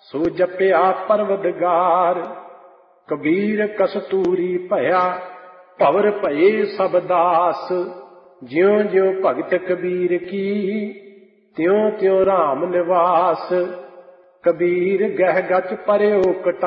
ਸੋ ਜਪਿਆ ਪਰਵਦਗਾਰ। ਕਬੀਰ ਕਸਤੂਰੀ ਭਇਆ ਭਵਰ ਭਏ ਸਭ ਦਾਸ। ਜਿਉ ਜਿਉ ਭਗਤ ਕਬੀਰ ਕੀ ਤਿਉ ਤਿਉ ਰਾਮ ਨਿਵਾਸ। ਕਬੀਰ ਗਹਿ ਗਚ ਪਰਿਓ ਕਟਾ